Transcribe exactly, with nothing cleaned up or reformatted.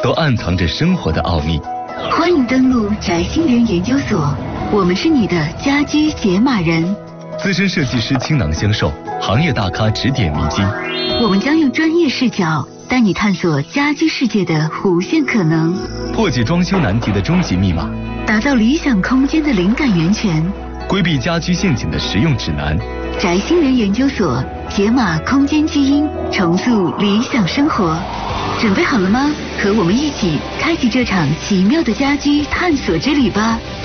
都暗藏着生活的奥秘。 欢迎登录宅心人研究所，我们是你的家居解码人。 资深设计师倾囊相授，行业大咖指点迷津。 我们将用专业视角带你探索家居世界的无限可能， 破解装修难题的终极密码， 打造理想空间的灵感源泉， 规避家居陷阱的实用指南。 宅心人研究所解码空间基因，重塑理想生活。准备好了吗？和我们一起开启这场奇妙的家居探索之旅吧。